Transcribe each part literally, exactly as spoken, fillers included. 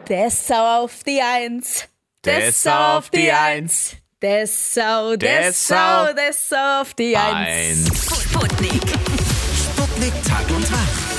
Dessau auf die Eins. Dessau auf die Eins. Dessau, Dessau, Dessau auf die Eins. Eins. Sputnik. Sputnik Tag und Nacht.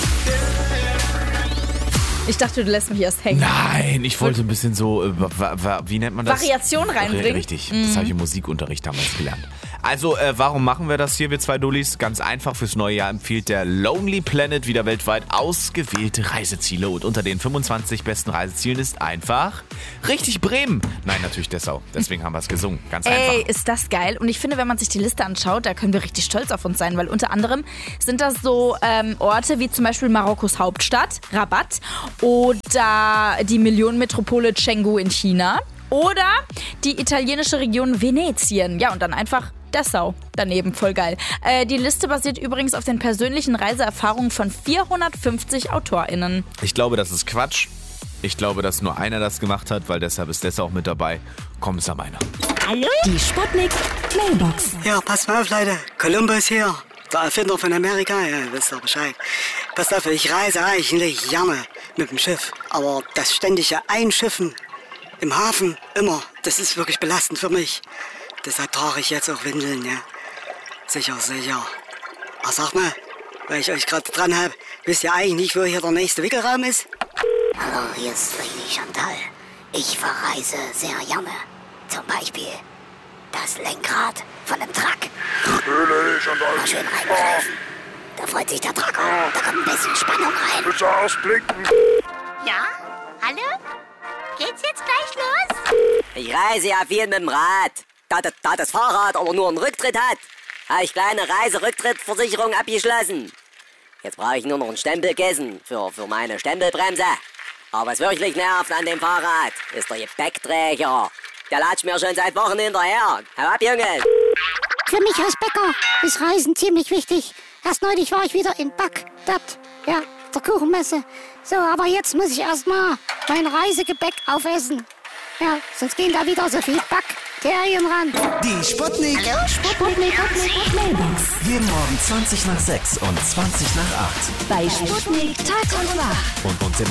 Ich dachte, du lässt mich erst hängen. Nein, ich wollte ein bisschen so, äh, wa- wa- wie nennt man das? Variation reinbringen. Richtig, das habe ich im Musikunterricht damals gelernt. Also, äh, warum machen wir das hier, wir zwei Dullis? Ganz einfach, fürs neue Jahr empfiehlt der Lonely Planet wieder weltweit ausgewählte Reiseziele. Und unter den fünfundzwanzig besten Reisezielen ist einfach richtig Bremen. Nein, natürlich Dessau. Deswegen haben wir es gesungen. Ganz Ey, einfach. ist das geil. Und ich finde, wenn man sich die Liste anschaut, da können wir richtig stolz auf uns sein, weil unter anderem sind das so ähm, Orte wie zum Beispiel Marokkos Hauptstadt, Rabat, oder die Millionenmetropole Chengdu in China oder die italienische Region Venetien. Ja, und dann einfach Dessau daneben, voll geil. Äh, die Liste basiert übrigens auf den persönlichen Reiseerfahrungen von vierhundertfünfzig AutorInnen. Ich glaube, das ist Quatsch. Ich glaube, dass nur einer das gemacht hat, weil deshalb ist Dessau auch mit dabei. Komm, ist ja meiner. Hallo? Die Sputnik Mailbox. Ja, passt mal auf, Leute. Columbus hier. Der Erfinder von Amerika. Ja, ihr wisst doch Bescheid. Passt auf, ich reise eigentlich gerne mit dem Schiff. Aber das ständige Einschiffen im Hafen, immer, das ist wirklich belastend für mich. Deshalb trage ich jetzt auch Windeln, ja. Sicher, sicher. Ach, sag mal, weil ich euch gerade dran habe, wisst ihr eigentlich nicht, wo hier der nächste Wickelraum ist? Hallo, hier ist Lady Chantal. Ich verreise sehr gerne. Zum Beispiel das Lenkrad von einem Truck. Mal schön reingreifen. Da freut sich der Trucker. Da kommt ein bisschen Spannung rein. Bitte ausblicken. Ja? Hallo? Geht's jetzt gleich los? Ich reise ja viel mit dem Rad. Da, da, da das Fahrrad aber nur einen Rücktritt hat, habe ich kleine Reiserücktrittversicherung abgeschlossen. Jetzt brauche ich nur noch einen Stempelkissen für, für meine Stempelbremse. Aber was wirklich nervt an dem Fahrrad, ist der Gepäckträger. Der latscht mir schon seit Wochen hinterher. Hau ab, Junge! Für mich als Bäcker ist Reisen ziemlich wichtig. Erst neulich war ich wieder in Bagdad, ja, der Kuchenmesse. So, aber jetzt muss ich erstmal mein Reisegepäck aufessen. Ja, sonst gehen da wieder so viel Bakterien ran. Die Sputnik. Hallo? Sputnik. Sputnik Mailbox. Jeden Morgen zwanzig nach sechs und zwanzig nach acht. Bei Sputnik Tag und Nacht. Und uns